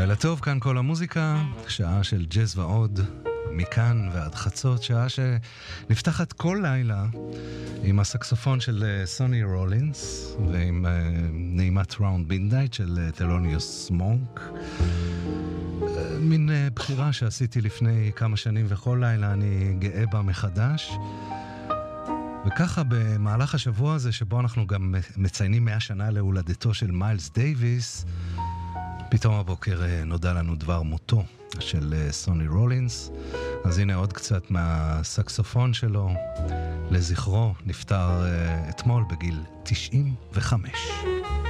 לילה טוב, כאן כל המוזיקה, שעה של ג'אז ועוד, מכאן ועד חצות, שעה שנפתחת כל לילה עם הסקסופון של סוני רולינס, ועם נעימת ראונד בידנייט של תלוניוס מונק. מין בחירה שעשיתי לפני כמה שנים, וכל לילה אני גאה בה מחדש. וככה במהלך השבוע הזה, שבו אנחנו גם מציינים 100 שנה להולדתו של מיילס דייוויס, פתאום הבוקר נודע לנו דבר מותו של סוני רולינס. אז הנה עוד קצת מהסקסופון שלו לזכרו, נפטר אתמול בגיל 95.